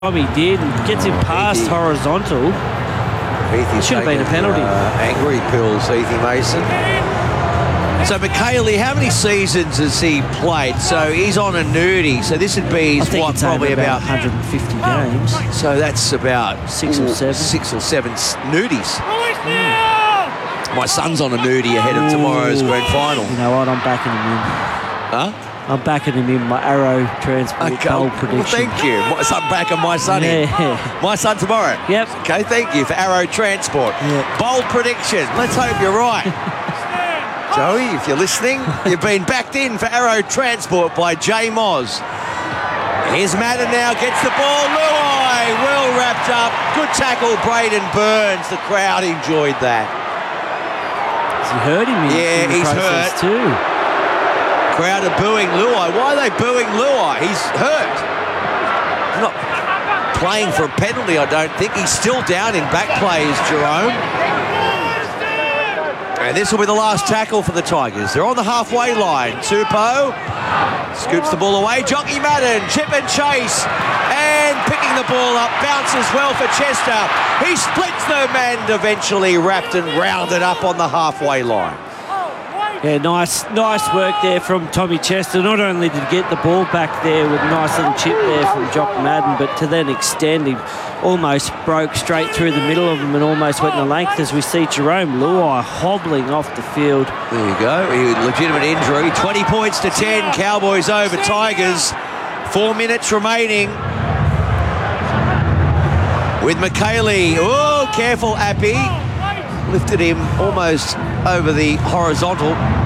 He did, and gets him past horizontal. It should have been a penalty. Angry pills, Ethan Mason. So McKaylee, how many seasons has he played? So he's on a nudie. So this would be probably about 150 games. So that's about six or seven nudies. My son's on a nudie ahead of tomorrow's grand final. You know what? I'm backing him in. Huh? I'm backing him in my Arrow Transport goal prediction. Well, thank you. I'm backing my son in. My son tomorrow. Yep. Okay, thank you for Arrow Transport. Yep. Bold prediction. Let's hope you're right. Joey, if you're listening, you've been backed in for Arrow Transport by J. Moz. Here's Madden now, gets the ball. Luai, well wrapped up. Good tackle, Braden Burns. The crowd enjoyed that. Has he hurt him in the he's process hurt. too? Crowd are booing Luai. Why are they booing Luai? He's hurt. He's not playing for a penalty, I don't think. He's still down in back plays, Jerome. And this will be the last tackle for the Tigers. They're on the halfway line. Tupou scoops the ball away. Jockey Madden, chip and chase. And picking the ball up, bounces well for Chester. He splits them and eventually wrapped and rounded up on the halfway line. Yeah, nice work there from Tommy Chester. Not only did he get the ball back there with a nice little chip there from Jock Madden, but to then extend, he almost broke straight through the middle of them and almost went in the length as we see Jerome Luai hobbling off the field. There you go, legitimate injury. 20 points to 10, Cowboys over Tigers. 4 minutes remaining. With McKaylee, oh, careful Appy. Lifted him almost over the horizontal.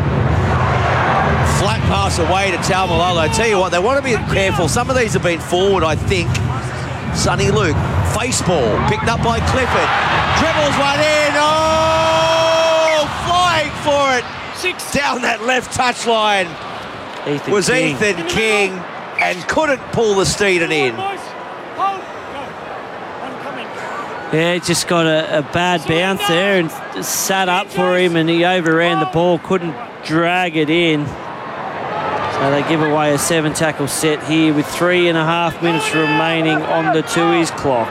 Flat pass away to Taumalolo. Tell you what, they want to be careful. Some of these have been forward, I think. Sonny Luke, face ball, picked up by Clifford. Dribbles one in. Oh, flying for it. Down that left touchline was Ethan King and couldn't pull the Steeden in. Yeah, just got a bad bounce there and sat up for him, and he overran the ball, couldn't drag it in. So they give away a 7-tackle set here with 3.5 minutes remaining on the Tui's clock.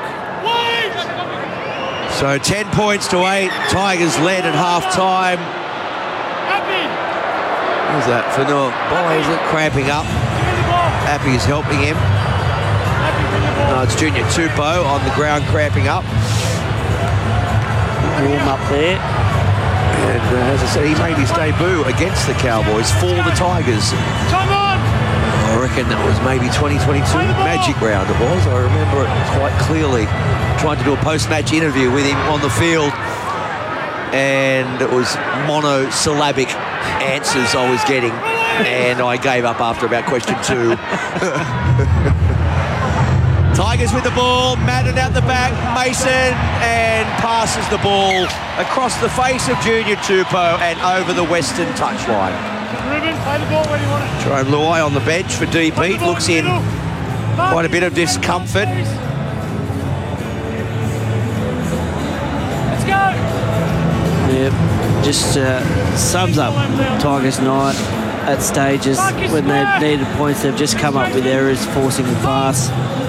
So 10 points to 8. Tigers led at half-time. Who's that? Fanua Boys are cramping up. Appy's helping him. No, it's Junior Tupou on the ground cramping up. Warm up there. And as I said, he made his debut against the Cowboys for the Tigers. I reckon that was maybe 2022 Magic round it was. I remember it quite clearly. Trying to do a post-match interview with him on the field. And it was monosyllabic answers I was getting. And I gave up after about question 2. Tigers with the ball, Madden out the back, Mason, and passes the ball across the face of Junior Tupou and over the western touchline. Jerome Luai on the bench for DP, looks in quite a bit of discomfort. Let's go! Yep, just sums up Tigers' night at stages when they've needed points. They've just come up with errors, forcing the pass.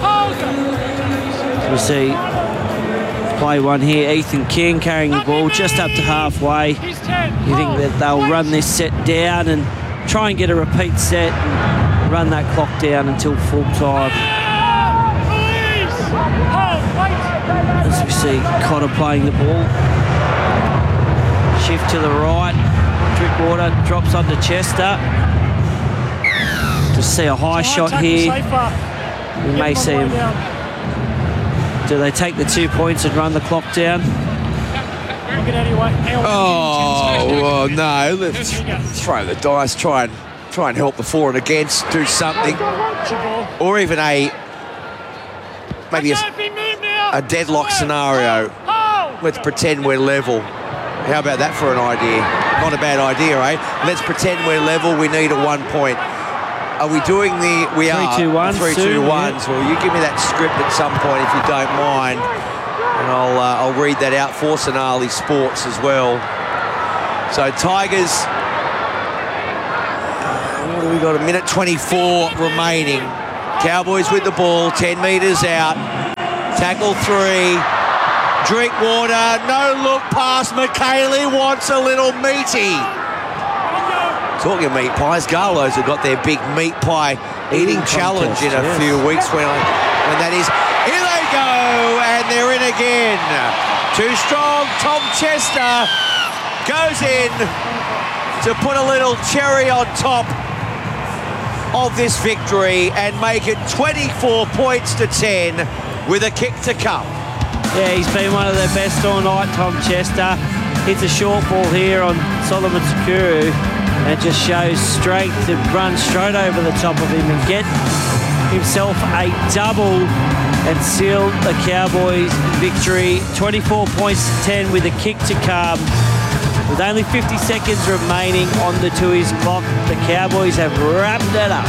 We see play one here, Ethan King carrying the ball just up to halfway. You think that they'll run this set down and try and get a repeat set and run that clock down until full time. As we see Cotter playing the ball. Shift to the right. Drinkwater drops onto Chester. To see a high shot here. We may see him. Do they take the 2 points and run the clock down? Oh, no. Let's throw the dice. Try and help the for and against. Do something. Or even maybe a deadlock scenario. Let's pretend we're level. How about that for an idea? Not a bad idea, eh? Let's pretend we're level. We need a 1 point. Are we doing the... We 3-2-1. 3-2-1. Well, you give me that script at some point if you don't mind. And I'll read that out for Sonali Sports as well. So Tigers... what do we got? 1:24 remaining. Cowboys with the ball, 10 metres out. Tackle 3. Drinkwater, no look pass. McKaylee wants a little meaty. Talking of meat pies, Garlows have got their big meat pie eating challenge in a few weeks when that is. Here they go, and they're in again. Too strong. Tom Chester goes in to put a little cherry on top of this victory and make it 24 points to 10 with a kick to come. Yeah, he's been one of their best all night, Tom Chester. Hits a short ball here on Solomon Sakuru and just shows strength to run straight over the top of him and get himself a double and seal the Cowboys' victory. 24 points to 10 with a kick to come. With only 50 seconds remaining on the Tui's clock, the Cowboys have wrapped it up.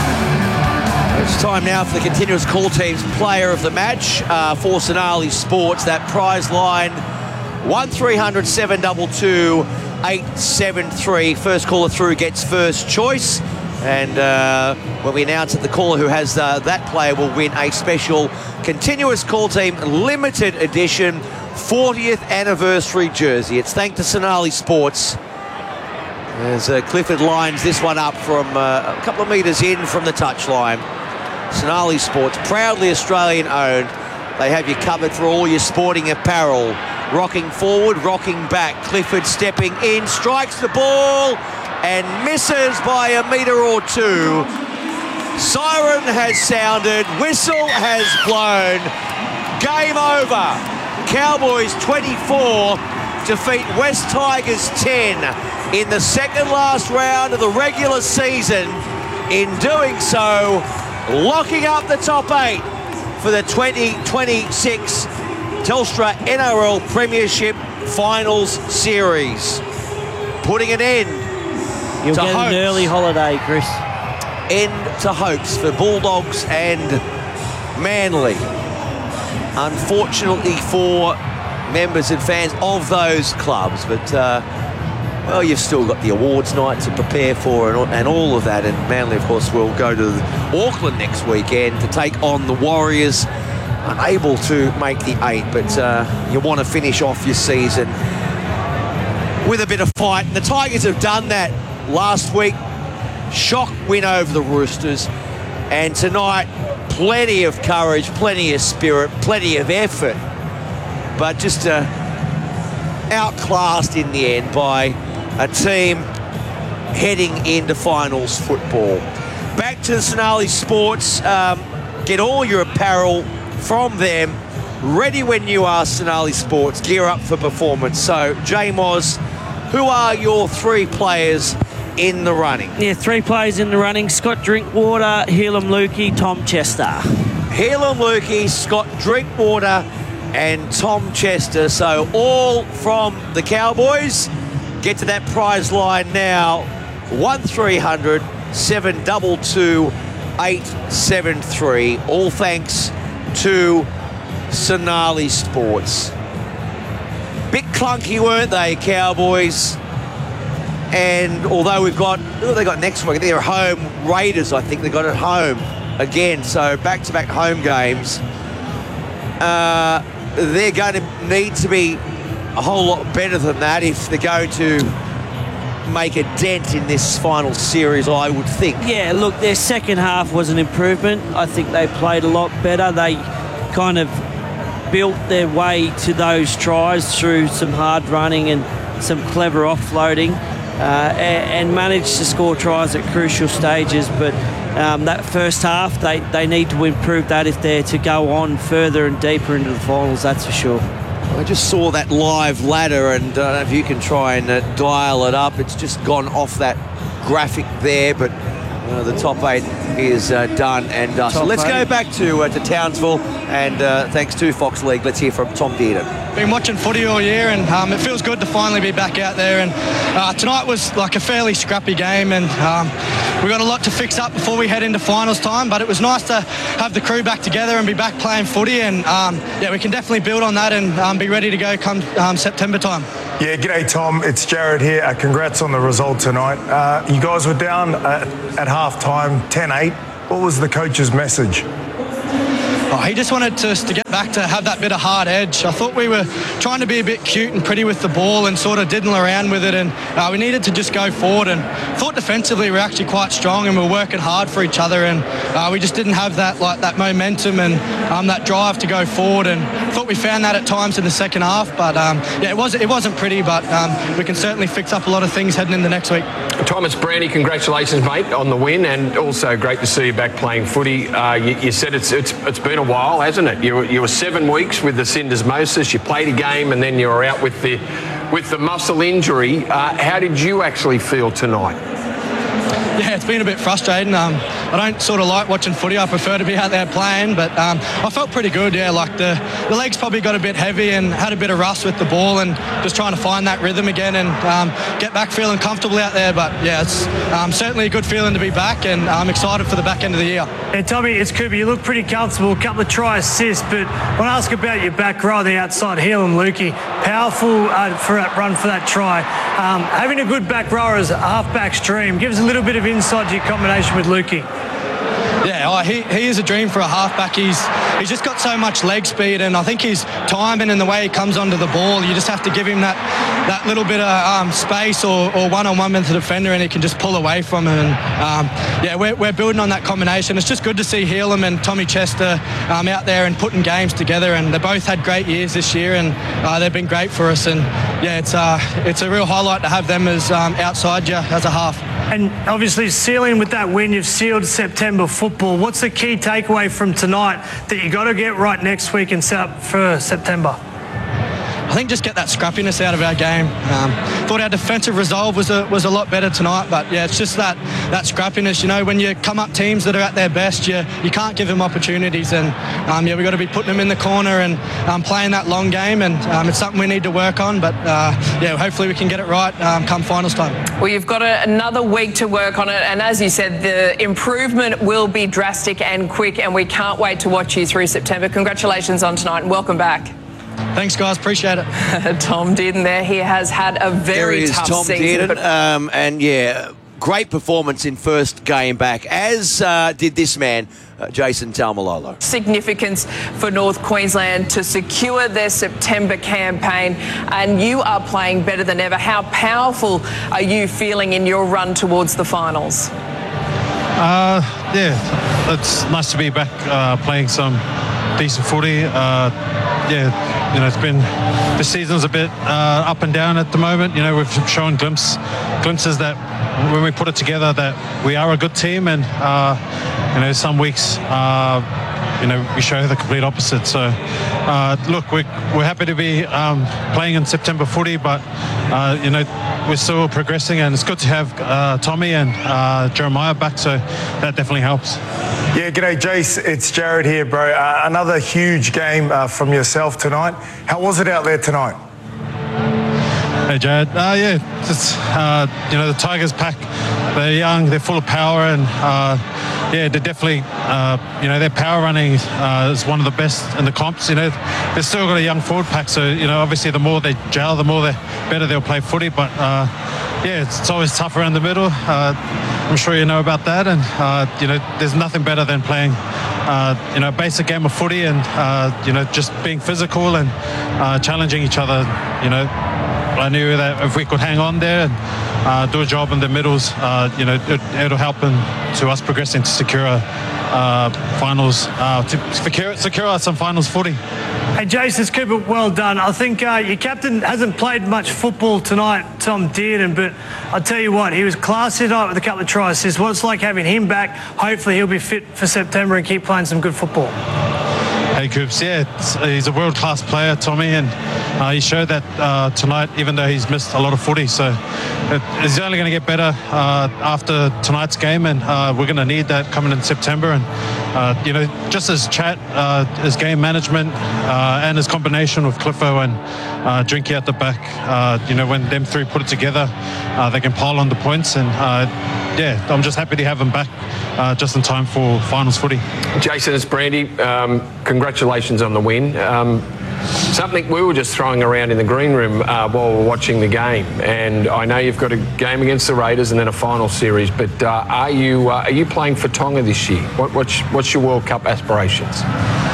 It's time now for the continuous call team's player of the match for Sonali Sports. That prize line, 1300 722 873. First caller through gets first choice. And when we announce that the caller who has that player will win a special continuous call team limited edition 40th anniversary jersey. It's thanks to Sonali Sports. As Clifford lines this one up from a couple of metres in from the touchline. Sonali Sports, proudly Australian owned. They have you covered for all your sporting apparel. Rocking forward, rocking back. Clifford stepping in, strikes the ball and misses by a metre or two. Siren has sounded, whistle has blown. Game over. Cowboys 24 defeat West Tigers 10 in the second last round of the regular season. In doing so, locking up the top 8 for the 2026 Telstra NRL Premiership Finals Series. Putting an end You'll to get hopes. an early holiday, Chris. End to hopes for Bulldogs and Manly. Unfortunately for members and fans of those clubs, but well, you've still got the awards night to prepare for and all of that. And Manly, of course, will go to Auckland next weekend to take on the Warriors. Unable to make the 8, but you want to finish off your season with a bit of fight. And the Tigers have done that last week. Shock win over the Roosters. And tonight, plenty of courage, plenty of spirit, plenty of effort. But just outclassed in the end by a team heading into finals football. Back to the Sonali Sports. Get all your apparel from them, ready when you are. Sonali Sports, gear up for performance. So, J-Moz, who are your 3 players in the running? Yeah, 3 players in the running. Scott Drinkwater, Helam Lukey, Tom Chester. Helam Lukey, Scott Drinkwater and Tom Chester. So all from the Cowboys. Get to that prize line now. 1300 722 873. All thanks to Sonali Sports. Bit clunky, weren't they, Cowboys? And although we've got, who have they got next week? They're home Raiders, I think. They got at home again. So back-to-back home games. They're going to need to be a whole lot better than that if they're going to make a dent in this final series, I would think. Yeah, look, their second half was an improvement. I think they played a lot better. They kind of built their way to those tries through some hard running and some clever offloading and managed to score tries at crucial stages. But that first half, they need to improve that if they're to go on further and deeper into the finals, that's for sure. I just saw that live ladder, and I don't know if you can try and dial it up. It's just gone off that graphic there, but the top 8 is done and dusted. So let's go back to Townsville, and thanks to Fox League, let's hear from Tom Dearden. Been watching footy all year, and it feels good to finally be back out there. And tonight was like a fairly scrappy game, and we got a lot to fix up before we head into finals time. But it was nice to have the crew back together and be back playing footy. And yeah, we can definitely build on that and be ready to go come September time. Yeah, g'day Tom, it's Jared here. Congrats on the result tonight. You guys were down at half time, 10-8. What was the coach's message? he just wanted us to get back to have that bit of hard edge. I thought we were trying to be a bit cute and pretty with the ball and sort of diddle around with it, and we needed to just go forward. And thought defensively we're actually quite strong and we're working hard for each other, and we just didn't have that momentum and that drive to go forward. And thought we found that at times in the second half. But it wasn't pretty, but we can certainly fix up a lot of things heading into next week. Thomas Brandy, congratulations, mate, on the win, and also great to see you back playing footy. You said it's been a while, hasn't it? You were 7 weeks with the syndesmosis. You played a game, and then you were out with the muscle injury. How did you actually feel tonight? Yeah, it's been a bit frustrating. I don't sort of like watching footy. I prefer to be out there playing, but I felt pretty good. Yeah, like the legs probably got a bit heavy and had a bit of rust with the ball, and just trying to find that rhythm again and get back feeling comfortable out there. But yeah, it's certainly a good feeling to be back, and I'm excited for the back end of the year. Yeah, Tommy, it's Cooper. You look pretty comfortable. A couple of try assists, but I want to ask about your back row, the outside, Heel and Lukey. Powerful for that run for that try. Having a good back rower as a half-back stream gives a little bit of insight to your combination with Lukey. Yeah, he is a dream for a halfback. He's just got so much leg speed, and I think his timing and the way he comes onto the ball, you just have to give him that little bit of space or one-on-one with the defender, and he can just pull away from him. And we're building on that combination. It's just good to see Helam and Tommy Chester out there and putting games together, and they both had great years this year, and they've been great for us. And yeah, it's a real highlight to have them as outside you as a half. And obviously sealing with that win, you've sealed September football. What's the key takeaway from tonight that you got to get right next week and set up for September? I think just get that scrappiness out of our game. Thought our defensive resolve was a lot better tonight, but yeah, it's just that scrappiness. You know, when you come up teams that are at their best, you can't give them opportunities, and we've got to be putting them in the corner and playing that long game, and it's something we need to work on. But hopefully we can get it right come finals time. Well, you've got another week to work on it, and as you said, the improvement will be drastic and quick, and we can't wait to watch you through September. Congratulations on tonight, and welcome back. Thanks, guys. Appreciate it. Tom Dearden there. He has had a very tough Tom season. Dearden, and yeah, great performance in first game back, as did this man, Jason Taumalolo. Significance for North Queensland to secure their September campaign, and you are playing better than ever. How powerful are you feeling in your run towards the finals? Yeah, it's nice to be back playing some decent footy. It's been, the season's a bit up and down at the moment. You know, we've shown glimpses that when we put it together that we are a good team, and some weeks we show the complete opposite. So look, we're happy to be playing in September footy, but we're still progressing, and it's good to have Tommy and Jeremiah back, so that definitely helps. Yeah, g'day, Jace. It's Jared here, bro. Another huge game from yourself tonight. How was it out there tonight? Hey, Jared. The Tigers pack, they're young, they're full of power, and they're definitely, their power running is one of the best in the comps. You know, they've still got a young forward pack, so, obviously the more they gel, the more better they'll play footy, but it's always tough around the middle. I'm sure you know about that, and there's nothing better than playing a basic game of footy, and just being physical and challenging each other. I knew that if we could hang on there and do a job in the middles, it'll help to us progressing to secure finals, to secure some finals footy. Hey, Jason Cooper, well done. I think your captain hasn't played much football tonight, Tom Dearden, but I'll tell you what, he was class tonight with a couple of try assists. What it's like having him back, hopefully he'll be fit for September and keep playing some good football. Hey, Coops, he's a world-class player, Tommy, and he showed that tonight, even though he's missed a lot of footy. So he's only going to get better after tonight's game, and we're going to need that coming in September. And, just his chat, his game management, and his combination with Cliffo and Drinky at the back, when them three put it together, they can pile on the points. And, I'm just happy to have him back just in time for finals footy. Jason, it's Brandy. Congratulations on the win. Something we were just throwing around in the green room while we were watching the game, and I know you've got a game against the Raiders and then a final series, but are you playing for Tonga this year? What's your World Cup aspirations?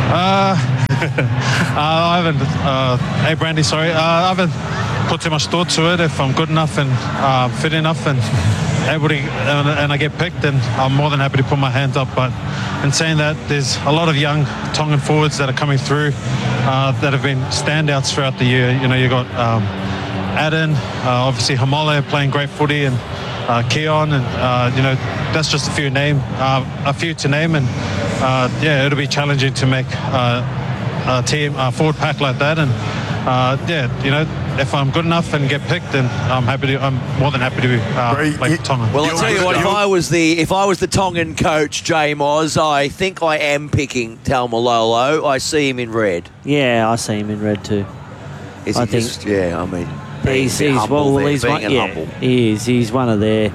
I haven't. Hey, Brandy, sorry. I haven't put too much thought to it. If I'm good enough and fit enough and able to, and I get picked, then I'm more than happy to put my hands up. But in saying that, there's a lot of young Tongan forwards that are coming through that have been standouts throughout the year. You know, you got Aden, obviously Hamole playing great footy, and Keon, and you know, that's just a few to name, and yeah, it'll be challenging to make a team forward pack like that, and yeah, you know, if I'm good enough and get picked, then I'm more than happy to play Tongan. Well, I'll tell you what, if I was the Tongan coach, J Moz, I think I am picking Taumalolo. I see him in red. Yeah, I see him in red too. Is he just, yeah, I mean, he's one of their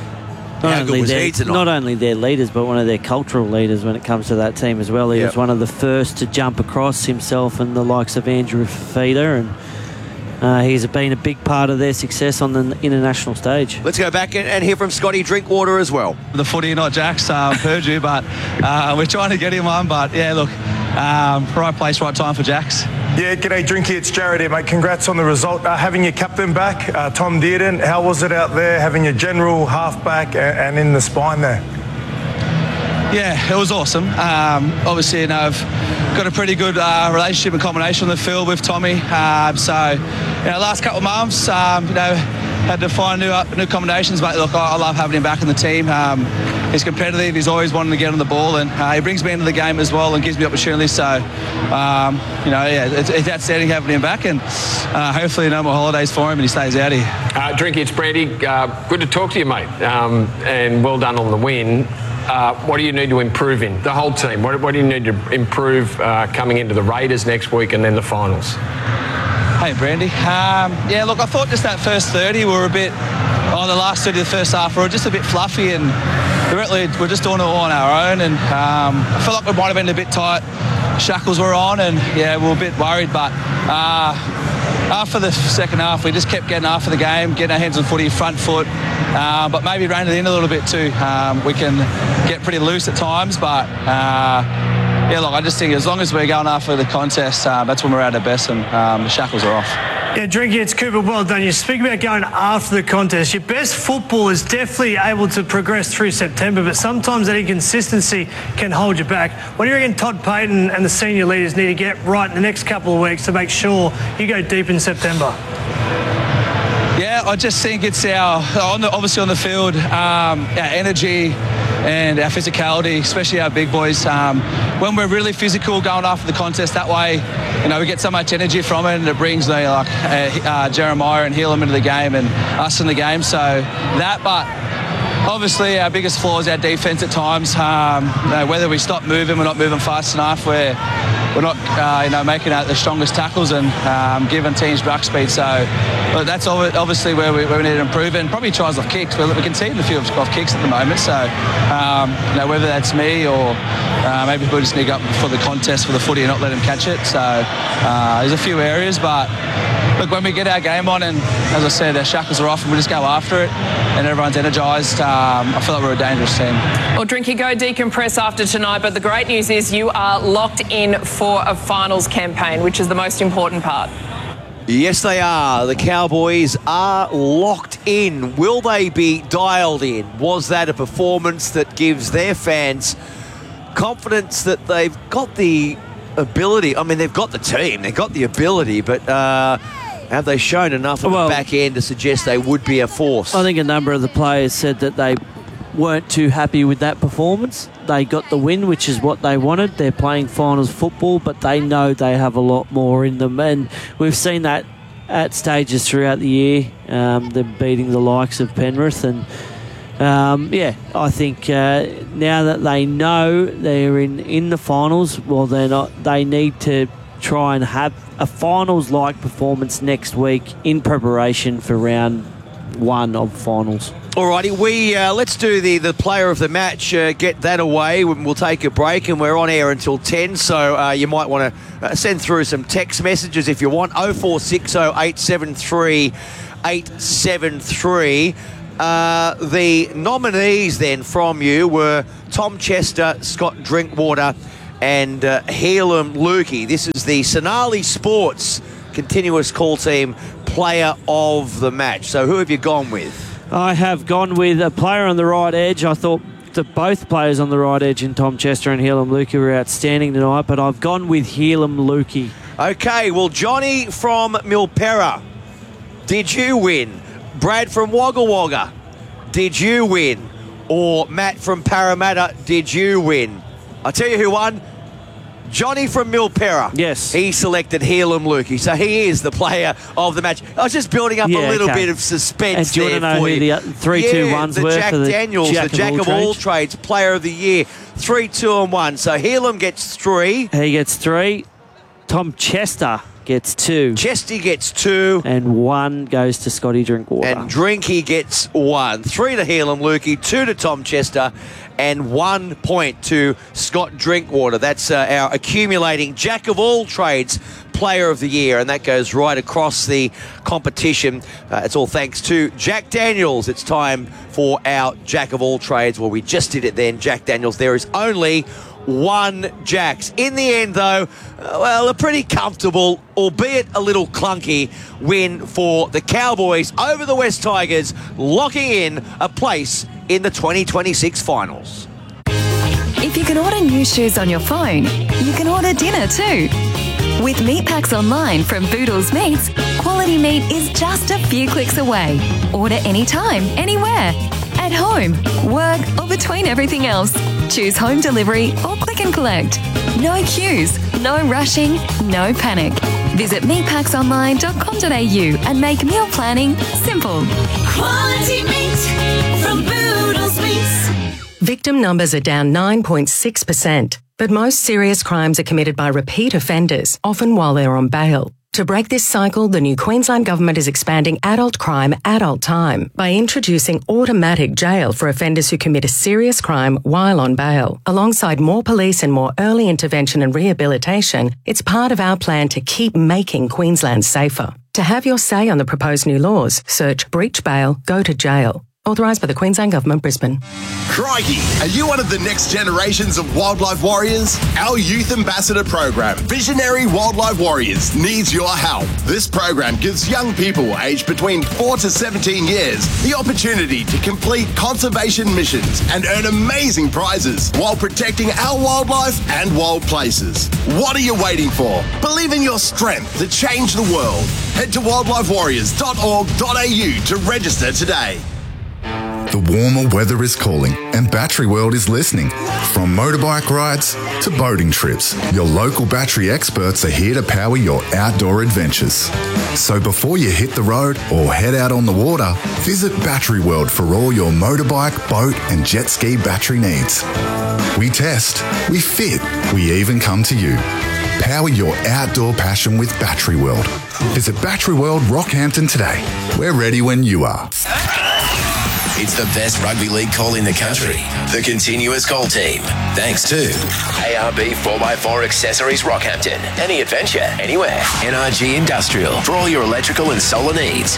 not only their leaders, but one of their cultural leaders when it comes to that team as well. He was one of the first to jump across, himself and the likes of Andrew Fafita, and he's been a big part of their success on the international stage. Let's go back and hear from Scotty Drinkwater as well. The footy, not Jack's, heard you, but we're trying to get him on. But yeah, look, right place, right time for Jack's. Yeah, g'day Drinky, it's Jared here, mate. Congrats on the result. Having your captain back, Tom Dearden, how was it out there, having your general halfback and in the spine there? Yeah, it was awesome. Obviously, you know, I've got a pretty good relationship and combination on the field with Tommy. So, you know, last couple of months, you know, had to find new combinations. But look, I love having him back in the team. He's competitive. He's always wanting to get on the ball, and he brings me into the game as well and gives me opportunities. So, you know, yeah, it's outstanding having him back, and hopefully no more holidays for him and he stays out here. Drinky, it's Brandy. Good to talk to you, mate, and well done on the win. What do you need to improve in? The whole team. What do you need to improve coming into the Raiders next week and then the finals? Hey, Brandy. Yeah, look, I thought just that first 30 were a bit, the last 30 of the first half were just a bit fluffy, and we're just doing it all on our own, and I felt like we might have been a bit tight. Shackles were on, and yeah, we were a bit worried, but after the second half, we just kept getting after the game, getting our hands on footy, front foot, but maybe reining it in a little bit too. We can get pretty loose at times, but yeah, look, I just think as long as we're going after the contest, that's when we're at our best, and the shackles are off. Yeah, Drinky, it's Cooper. Well done. You speak about going after the contest. Your best football is definitely able to progress through September, but sometimes that inconsistency can hold you back. What do you reckon Todd Payten and the senior leaders need to get right in the next couple of weeks to make sure you go deep in September? Yeah, I just think it's obviously on the field, our energy and our physicality, especially our big boys. When we're really physical going after the contest that way, you know, we get so much energy from it, and it brings Jeremiah and Helam into the game and us in the game. So that, but obviously our biggest flaw is our defence at times. You know, whether we stop moving, we're not moving fast enough, we're not you know, making out the strongest tackles and giving teams ruck speed. So but that's obviously where we need to improve, and probably tries off kicks. We can see a few off kicks at the moment. So you know, whether that's me or maybe we'll just sneak up for the contest for the footy and not let him catch it. So there's a few areas, but look, when we get our game on, and as I said, our shackles are off and we just go after it and everyone's energised, I feel like we're a dangerous team. Well, Drinky, go decompress after tonight, but the great news is you are locked in for a finals campaign, which is the most important part. Yes, they are. The Cowboys are locked in. Will they be dialed in? Was that a performance that gives their fans confidence that they've got the ability? I mean, they've got the team, they've got the ability, but have they shown enough on the back end to suggest they would be a force? I think a number of the players said that they weren't too happy with that performance. They got the win, which is what they wanted. They're playing finals football, but they know they have a lot more in them, and we've seen that at stages throughout the year. Them beating the likes of Penrith, and yeah, I think now that they know they're in the finals, well, they need to try and have a finals-like performance next week in preparation for round 1 of finals. Alrighty, let's do the player of the match. Get that away. We'll take a break, and we're on air until 10. So you might want to send through some text messages if you want. 0460 873 873. The nominees then from you were Tom Chester, Scott Drinkwater, and Helam Lukey. This is the Sonali Sports continuous call team player of the match. So who have you gone with? I have gone with a player on the right edge. I thought that both players on the right edge in Tom Chester and Helam Lukey were outstanding tonight, but I've gone with Helam Lukey. Okay, well, Johnny from Milperra, did you win? Brad from Wagga Wagga, did you win? Or Matt from Parramatta, did you win? I'll tell you who won. Johnny from Milperra. Yes. He selected Helam Lukey, so he is the player of the match. I was just building up a little bit of suspense and do you there want to know who the 3-2-1s were? Jack for the Daniels, the Jack of all trades, player of the year. 3, 2 and 1. So Helam gets 3. He gets 3. Tom Chester gets 2. Chesty gets 2. And 1 goes to Scotty Drinkwater. And Drinky gets 1. 3 to Helam Lukey, 2 to Tom Chester, and 1 point to Scott Drinkwater. That's our accumulating Jack of all trades player of the year, and that goes right across the competition. It's all thanks to Jack Daniels. It's time for our Jack of all trades. Well, we just did it then, Jack Daniels. There is only 1 Jacks. In the end, though, well, a pretty comfortable, albeit a little clunky, win for the Cowboys over the West Tigers, locking in a place in the 2026 finals. If you can order new shoes on your phone, you can order dinner too. With Meat Packs Online from Boodles Meats, quality meat is just a few clicks away. Order anytime, anywhere. At home, work, or between everything else. Choose home delivery or click and collect. No queues, no rushing, no panic. Visit meatpacksonline.com.au and make meal planning simple. Quality meat from Boodles Meats. Victim numbers are down 9.6%, but most serious crimes are committed by repeat offenders, often while they're on bail. To break this cycle, the new Queensland Government is expanding adult crime, adult time by introducing automatic jail for offenders who commit a serious crime while on bail. Alongside more police and more early intervention and rehabilitation, it's part of our plan to keep making Queensland safer. To have your say on the proposed new laws, search breach bail, go to jail. Authorised by the Queensland Government, Brisbane. Crikey, are you one of the next generations of wildlife warriors? Our Youth Ambassador program, Visionary Wildlife Warriors, needs your help. This program gives young people aged between 4 to 17 years the opportunity to complete conservation missions and earn amazing prizes while protecting our wildlife and wild places. What are you waiting for? Believe in your strength to change the world. Head to wildlifewarriors.org.au to register today. The warmer weather is calling and Battery World is listening. From motorbike rides to boating trips, your local battery experts are here to power your outdoor adventures. So before you hit the road or head out on the water, visit Battery World for all your motorbike, boat and jet ski battery needs. We test, we fit, we even come to you. Power your outdoor passion with Battery World. Visit Battery World Rockhampton today. We're ready when you are. It's the best rugby league call in the country. The Continuous Call Team. Thanks to ARB 4x4 Accessories Rockhampton. Any adventure, anywhere. NRG Industrial for all your electrical and solar needs.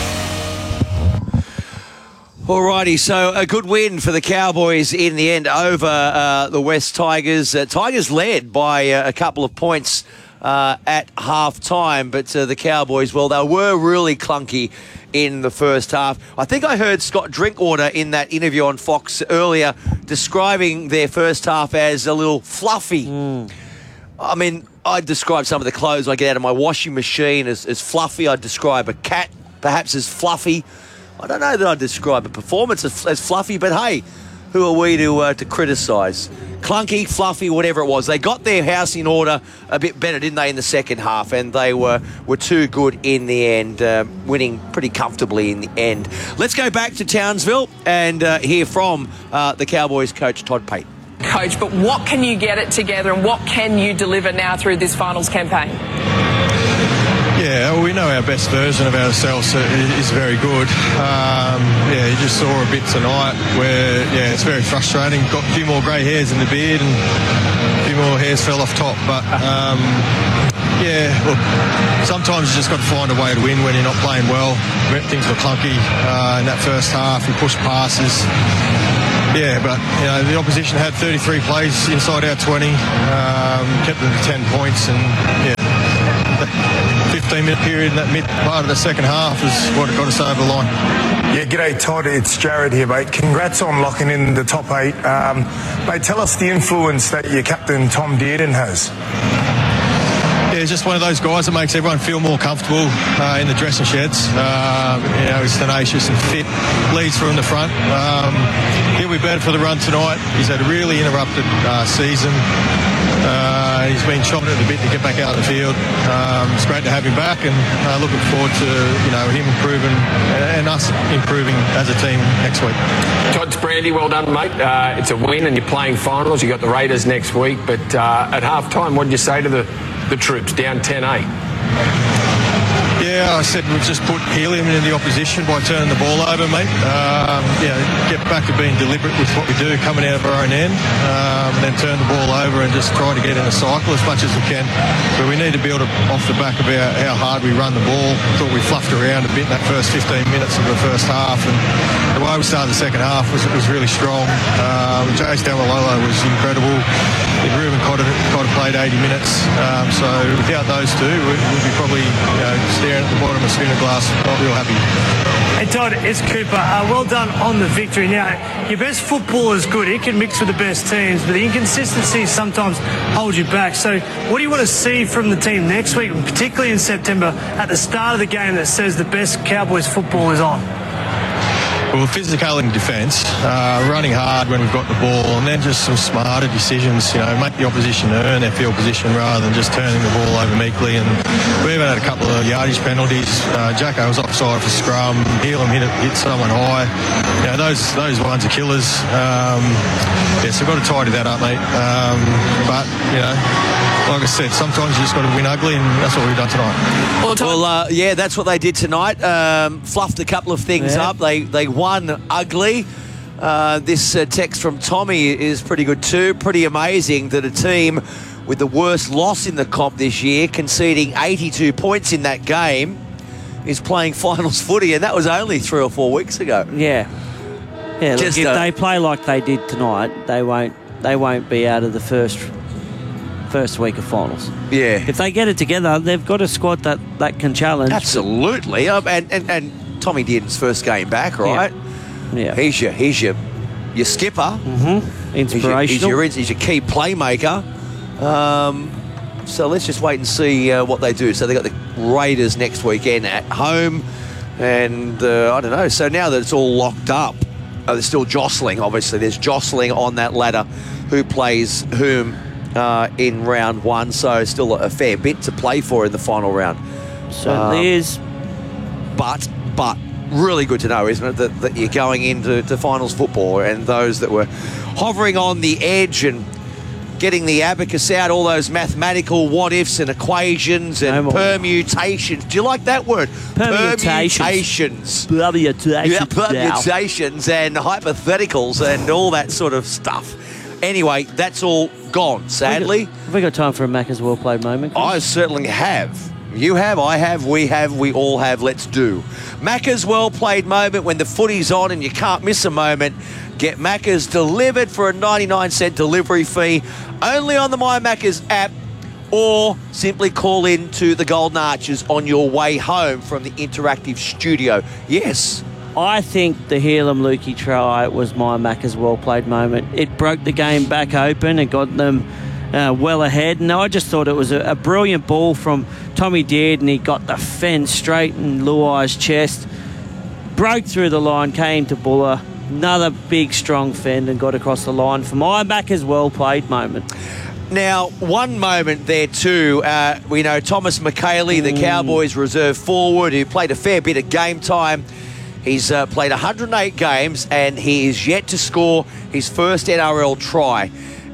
Alrighty, so a good win for the Cowboys in the end over the West Tigers. Tigers led by a couple of points at half-time, but the Cowboys, well, they were really clunky in the first half. I think I heard Scott Drinkwater in that interview on Fox earlier describing their first half as a little fluffy. I mean, I'd describe some of the clothes I get out of my washing machine as fluffy. I'd describe a cat perhaps as fluffy. I don't know that I'd describe a performance as fluffy, but hey, who are we to criticise? Clunky, fluffy, whatever it was. They got their house in order a bit better, didn't they, in the second half? And they were too good in the end, winning pretty comfortably in the end. Let's go back to Townsville and hear from the Cowboys coach, Todd Payten. Coach, but what can you get it together and what can you deliver now through this finals campaign? Yeah, well, we know our best version of ourselves is very good. You just saw a bit tonight where, it's very frustrating. Got a few more grey hairs in the beard and a few more hairs fell off top. But, look, sometimes you just got to find a way to win when you're not playing well. Things were clunky in that first half. We pushed passes. Yeah, but the opposition had 33 plays inside our 20, kept them to 10 points, and the 15-minute period in that mid part of the second half is what got us over the line. Yeah, g'day Todd, it's Jared here, mate. Congrats on locking in the top 8. Mate, tell us the influence that your captain Tom Dearden has. Yeah, he's just one of those guys that makes everyone feel more comfortable in the dressing sheds. He's tenacious and fit, leads from the front. He'll be better for the run tonight. He's had a really interrupted season. He's been chomping at the bit to get back out of the field. It's great to have him back, and looking forward to him improving and us improving as a team next week. Todd Brandy, well done, mate. It's a win, and you're playing finals. You got the Raiders next week, but at half time, what did you say to the troops down 10-8? Yeah, I said we've just put helium in the opposition by turning the ball over, mate. Get back to being deliberate with what we do, coming out of our own end, then turn the ball over and just try to get in a cycle as much as we can. But we need to build off the back of how hard we run the ball. I thought we fluffed around a bit in that first 15 minutes of the first half, and the way we started the second half was really strong. Jace Damalolo was incredible. Ruben Cotter played 80 minutes. So without those two, we'd be probably staring at the bottom of a schooner glass, not real happy. Hey Todd, it's Cooper. Well done on the victory. Now, your best football is good. It can mix with the best teams, but the inconsistencies sometimes hold you back. So what do you want to see from the team next week, particularly in September, at the start of the game that says the best Cowboys football is on? Well, physical in defence, running hard when we've got the ball, and then just some smarter decisions, make the opposition earn their field position rather than just turning the ball over meekly. And we even had a couple of yardage penalties. Jacko was offside for scrum. Helam hit someone high. Those ones are killers. So we've got to tidy that up, mate. Like I said, sometimes you just got to win ugly, and that's what we've done tonight. Well, that's what they did tonight. Fluffed a couple of things up. They won ugly. This text from Tommy is pretty good too. Pretty amazing that a team with the worst loss in the comp this year, conceding 82 points in that game, is playing finals footy, and that was only 3 or 4 weeks ago. Yeah. Look, if they play like they did tonight, they won't be out of the first week of finals. Yeah. If they get it together, they've got a squad that can challenge. Absolutely. And Tommy Dearden's first game back, right? Yeah. He's your skipper. Mm-hmm. Inspirational. He's your key playmaker. So let's just wait and see what they do. So they got the Raiders next weekend at home, and I don't know. So now that it's all locked up, they're still jostling. Obviously, there's jostling on that ladder. Who plays whom in round one? So still a fair bit to play for in the final round. Certainly is. But really good to know, isn't it, that you're going into finals football, and those that were hovering on the edge and getting the abacus out, all those mathematical what-ifs and equations and permutations. Do you like that word? Permutations. Permutations and hypotheticals and all that sort of stuff. Anyway, that's all gone, sadly. Have we got time for a Macca's well-played moment, Chris? I certainly have. You have, I have, we all have. Let's do. Macca's well-played moment. When the footy's on and you can't miss a moment, get Macca's delivered for a 99-cent delivery fee only on the My Macca's app, or simply call in to the Golden Arches on your way home from the interactive studio. Yes. I think the Helam Lukey try was My Macca's well-played moment. It broke the game back open and got them well ahead, and I just thought it was a brilliant ball from Tommy Dearden. He got the fence straight in Luai's chest, broke through the line, came to Buller, another big strong fend, and got across the line for My Macca's well-played moment. Now, one moment there too, we know Thomas McKaylee, the Cowboys reserve forward, who played a fair bit of game time. He's played 108 games, and he is yet to score his first NRL try.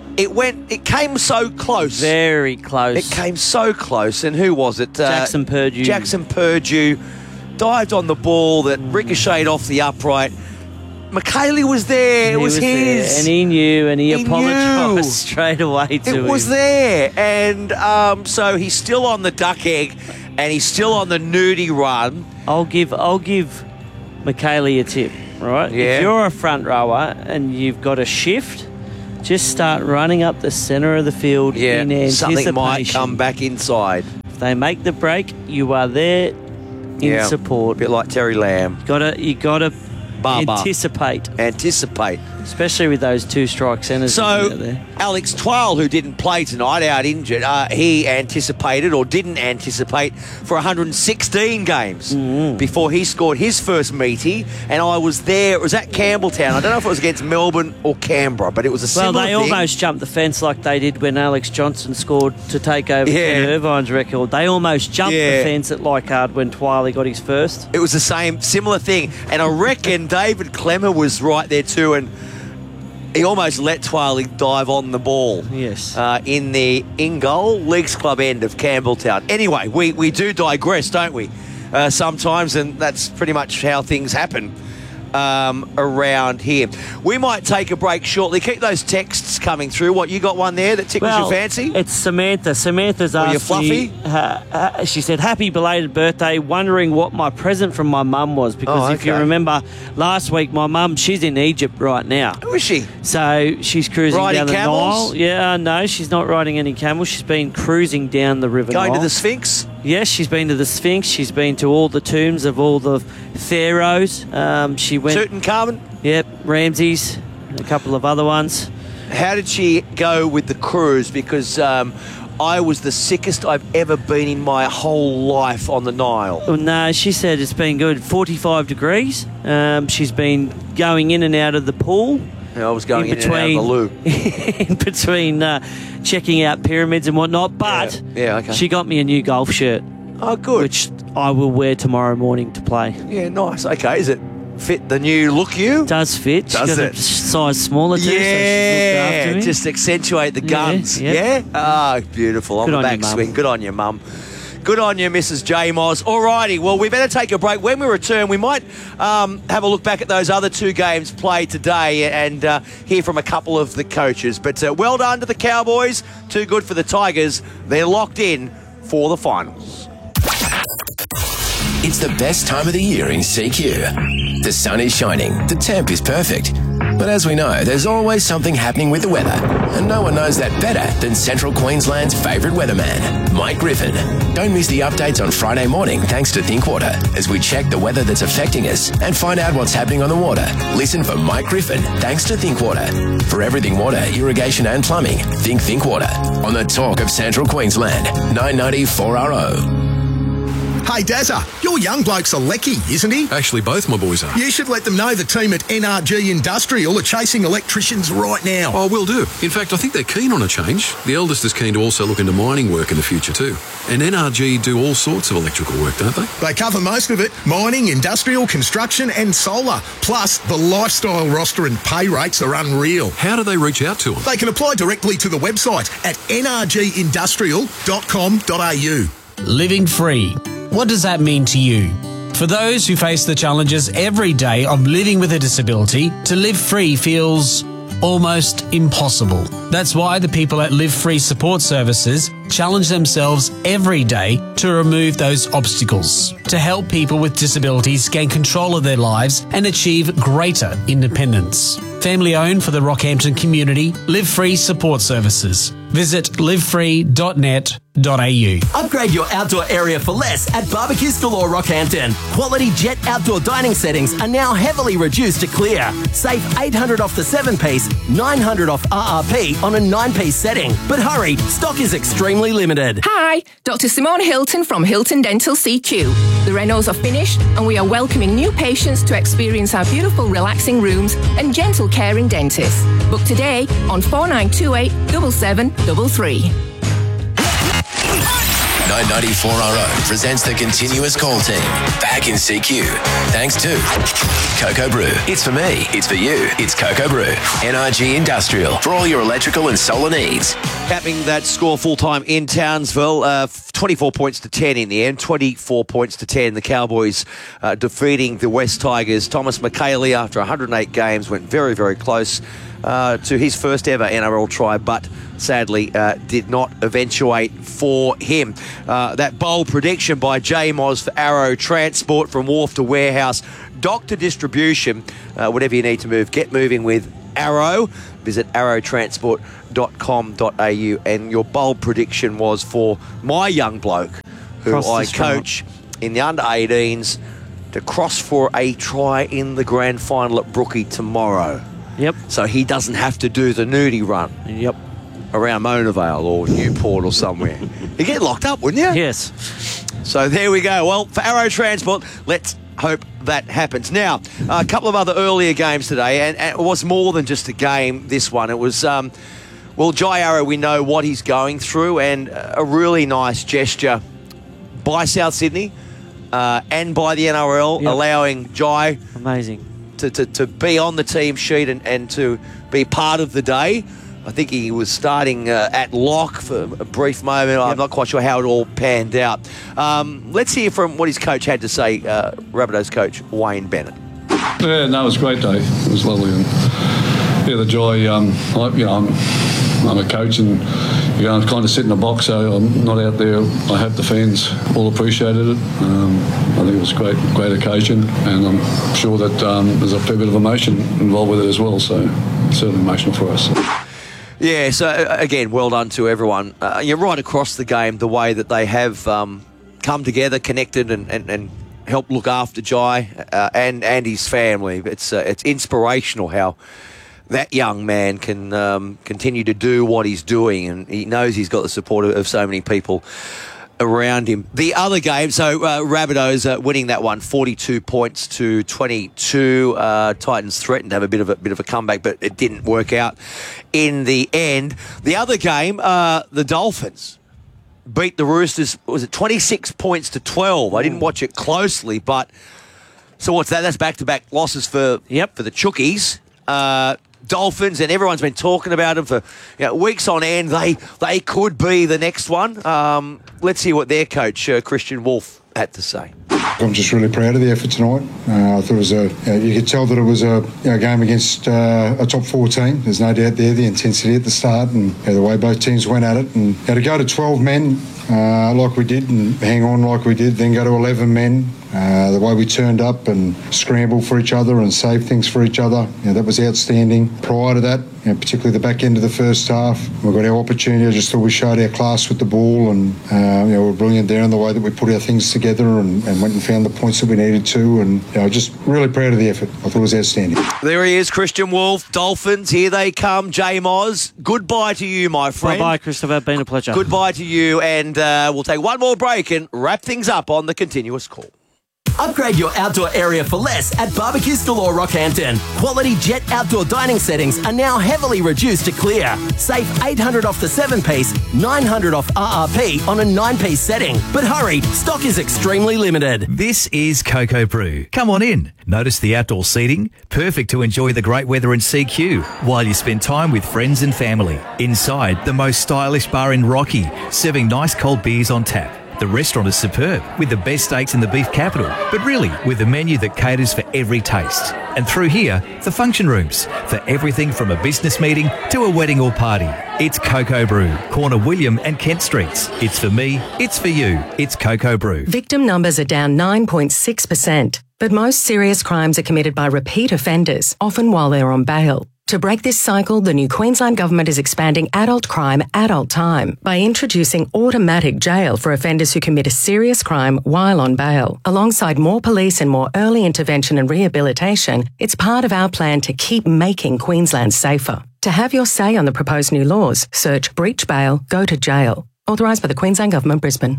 It came so close. Very close. It came so close. And who was it? Jackson Purdue. Jackson Purdue dived on the ball that ricocheted off the upright. McKaylee was there. It was his. There. And he knew, and he apologised straight away to him. It was there. And so he's still on the duck egg, and he's still on the nudie run. I'll give McKaylee a tip. right? Yeah. If you're a front rower and you've got a shift, just start running up the centre of the field in anticipation. Something might come back inside. If they make the break, you are there in support. A bit like Terry Lamb. You gotta anticipate, especially with those two strike centres. So Alex Twal, who didn't play tonight, out injured, he anticipated or didn't anticipate for 116 games before he scored his first meaty. And I was there. It was at Campbelltown. I don't know if it was against Melbourne or Canberra, but it was a similar thing. Well, they almost jumped the fence like they did when Alex Johnson scored to take over Ken Irvine's record. They almost jumped the fence at Leichhardt when Twiley got his first. It was the similar thing. And I reckon David Klemmer was right there too, and he almost let Twiley dive on the ball. Yes. In the in-goal Leagues Club end of Campbelltown. Anyway, we do digress, don't we? Sometimes, and that's pretty much how things happen around here. We might take a break shortly. Keep those texts coming through. What, you got one there that tickles your fancy? It's Samantha. Samantha's asked Fluffy? me, she said, happy belated birthday, wondering what my present from my mum was. Because if you remember, last week, my mum, she's in Egypt right now. Who is she? So she's cruising riding down the camels? Nile. Yeah, no, she's not riding any camels. She's been cruising down the River Nile. Going to the Sphinx? Yes, she's been to the Sphinx. She's been to all the tombs of all the pharaohs. She went... Tutankhamun? Yep, Ramses, a couple of other ones. How did she go with the cruise? Because I was the sickest I've ever been in my whole life on the Nile. Well, no, she said it's been good. 45 degrees. She's been going in and out of the pool. Yeah, I was going in and out of the loo. In between checking out pyramids and whatnot. But okay. She got me a new golf shirt. Oh, good. Which I will wear tomorrow morning to play. Yeah, nice. Okay, is it fit the new look you? Does fit. Does she's got it? A size smaller too, so she's looked after me. Just accentuate the guns. Yeah? Oh, beautiful. On the backswing. Good on you, Mum. Good on you, Mrs. J. Moz. Alrighty, well, we better take a break. When we return, we might have a look back at those other two games played today and hear from a couple of the coaches. But well done to the Cowboys. Too good for the Tigers. They're locked in for the finals. It's the best time of the year in CQ. The sun is shining, the temp is perfect. But as we know, there's always something happening with the weather. And no one knows that better than Central Queensland's favourite weatherman, Mike Griffin. Don't miss the updates on Friday morning thanks to Thinkwater as we check the weather that's affecting us and find out what's happening on the water. Listen for Mike Griffin thanks to Thinkwater. For everything water, irrigation and plumbing, think Thinkwater. On the talk of Central Queensland, 990 4RO. Hey, Dazza, your young bloke's a lecky, isn't he? Actually, both my boys are. You should let them know the team at NRG Industrial are chasing electricians right now. Oh, will do. In fact, I think they're keen on a change. The eldest is keen to also look into mining work in the future too. And NRG do all sorts of electrical work, don't they? They cover most of it. Mining, industrial, construction and solar. Plus, the lifestyle roster and pay rates are unreal. How do they reach out to them? They can apply directly to the website at nrgindustrial.com.au. Living free. What does that mean to you? For those who face the challenges every day of living with a disability, to live free feels almost impossible. That's why the people at Live Free Support Services challenge themselves every day to remove those obstacles, to help people with disabilities gain control of their lives and achieve greater independence. Family owned for the Rockhampton community, Live Free Support Services. Visit livefree.net.au. Upgrade your outdoor area for less at Barbecues Galore Rockhampton. Quality Jet outdoor dining settings are now heavily reduced to clear. Save $800 off the 7-piece, $900 off RRP on a 9-piece setting. But hurry, stock is extremely limited. Hi, Dr. Simone Hilton from Hilton Dental CQ. The renos are finished and we are welcoming new patients to experience our beautiful relaxing rooms and gentle caring dentists. Book today on 4928 7733. 994RO presents the continuous call team. Back in CQ. Thanks to Cocoa Brew. It's for me. It's for you. It's Cocoa Brew. NRG Industrial. For all your electrical and solar needs. Capping that score full-time in Townsville, 24 points to 10 in the end, 24 points to 10. The Cowboys defeating the West Tigers. Thomas McKaylee, after 108 games, went very, very close to his first ever NRL try, but sadly did not eventuate for him. That bold prediction by J. Moz for Arrow Transport, from wharf to warehouse, dock to distribution, whatever you need to move, get moving with Arrow. Visit arrowtransport.com.au, and your bold prediction was for my young bloke, who I coach in the under-18s, to cross for a try in the grand final at Brookie tomorrow. Yep. So he doesn't have to do the nudie run. Yep. Around Mona Vale or Newport or somewhere. You'd get locked up, wouldn't you? Yes. So there we go. Well, for Arrow Transport, let's hope that happens. Now, a couple of other earlier games today, and it was more than just a game, this one. It was, well, Jai Arrow, we know what he's going through, and a really nice gesture by South Sydney and by the NRL, allowing Jai amazing to be on the team sheet and to be part of the day. I think he was starting at lock for a brief moment. I'm not quite sure how it all panned out. Let's hear from what his coach had to say, Rabbitohs coach Wayne Bennett. Yeah, no, it was a great day. It was lovely. And yeah, the joy, I'm a coach, and I kind of sit in the box, so I'm not out there. I hope the fans all appreciated it. I think it was a great occasion, and I'm sure that there's a fair bit of emotion involved with it as well, so it's certainly emotional for us. Yeah, so again, well done to everyone. You're right across the game, the way that they have come together, connected, and helped look after Jai and his family. It's inspirational how that young man can continue to do what he's doing, and he knows he's got the support of so many people around him. The other game, so Rabbitohs winning that one, 42 points to 22. Titans threatened to have a bit of a comeback, but it didn't work out in the end. The other game, the Dolphins beat the Roosters. Was it 26 points to 12? I didn't watch it closely, but so what's that? That's back-to-back losses for the Chookies. Dolphins, and everyone's been talking about them for weeks on end. They could be the next one. Let's hear what their coach, Christian Wolf, had to say. I'm just really proud of the effort tonight. I thought it was you could tell that it was a game against a top 4 team. There's no doubt there, the intensity at the start and the way both teams went at it. And to go to 12 men like we did and hang on like we did, then go to 11 men. The way we turned up and scrambled for each other and saved things for each other, that was outstanding. Prior to that, particularly the back end of the first half, we got our opportunity. I just thought we showed our class with the ball, and we were brilliant there in the way that we put our things together and went and found the points that we needed to. And just really proud of the effort. I thought it was outstanding. There he is, Christian Wolf. Dolphins, here they come. J. Moz, goodbye to you, my friend. Bye-bye, Christopher. Been a pleasure. Goodbye to you, and we'll take one more break and wrap things up on the continuous call. Upgrade your outdoor area for less at Barbecues Galore Rockhampton. Quality Jet outdoor dining settings are now heavily reduced to clear. Save $800 off the 7-piece, $900 off RRP on a 9-piece setting. But hurry, stock is extremely limited. This is Cocoa Brew. Come on in. Notice the outdoor seating? Perfect to enjoy the great weather in CQ while you spend time with friends and family. Inside, the most stylish bar in Rocky, serving nice cold beers on tap. The restaurant is superb, with the best steaks in the beef capital, but really with a menu that caters for every taste. And through here, the function rooms, for everything from a business meeting to a wedding or party. It's Cocoa Brew, corner William and Kent Streets. It's for me, it's for you, it's Cocoa Brew. Victim numbers are down 9.6%, but most serious crimes are committed by repeat offenders, often while they're on bail. To break this cycle, the new Queensland Government is expanding adult crime, adult time by introducing automatic jail for offenders who commit a serious crime while on bail. Alongside more police and more early intervention and rehabilitation, it's part of our plan to keep making Queensland safer. To have your say on the proposed new laws, search breach bail, go to jail. Authorised by the Queensland Government, Brisbane.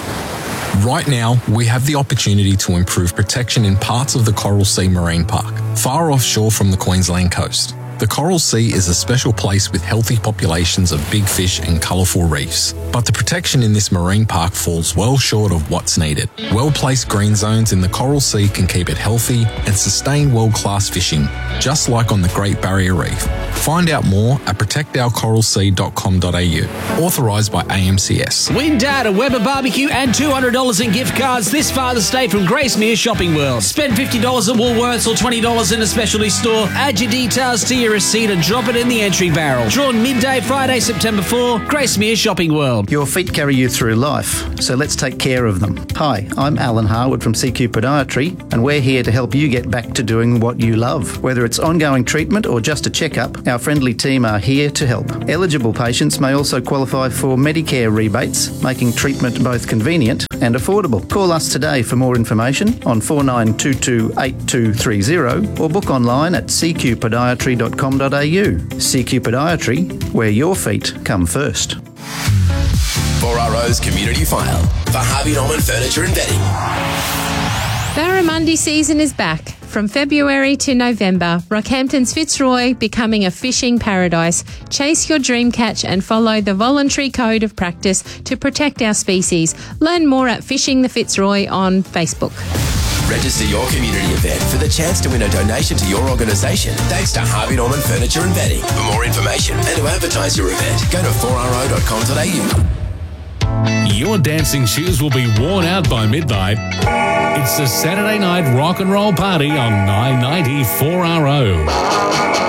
Right now, we have the opportunity to improve protection in parts of the Coral Sea Marine Park, far offshore from the Queensland coast. The Coral Sea is a special place with healthy populations of big fish and colourful reefs. But the protection in this marine park falls well short of what's needed. Well-placed green zones in the Coral Sea can keep it healthy and sustain world-class fishing, just like on the Great Barrier Reef. Find out more at protectourcoralsea.com.au. Authorised by AMCS. Win Dad a Weber barbecue and $200 in gift cards this Father's Day from Gracemere Shopping World. Spend $50 at Woolworths or $20 in a specialty store. Add your details to your receipt and drop it in the entry barrel. Drawn midday Friday, September 4, Gracemere Shopping World. Your feet carry you through life, so let's take care of them. Hi, I'm Alan Harwood from CQ Podiatry, and we're here to help you get back to doing what you love. Whether it's ongoing treatment or just a checkup, our friendly team are here to help. Eligible patients may also qualify for Medicare rebates, making treatment both convenient and affordable. Call us today for more information on 49228230 or book online at cqpodiatry.com.au. CQ Podiatry, where your feet come first. 4RO's Community File for Harvey Norman Furniture and Bedding. Barramundi season is back. From February to November, Rockhampton's Fitzroy becoming a fishing paradise. Chase your dream catch and follow the voluntary code of practice to protect our species. Learn more at Fishing the Fitzroy on Facebook. Register your community event for the chance to win a donation to your organisation thanks to Harvey Norman Furniture and Bedding. For more information and to advertise your event, go to 4ro.com.au. Your dancing shoes will be worn out by midnight. It's the Saturday night rock and roll party on 990 4RO.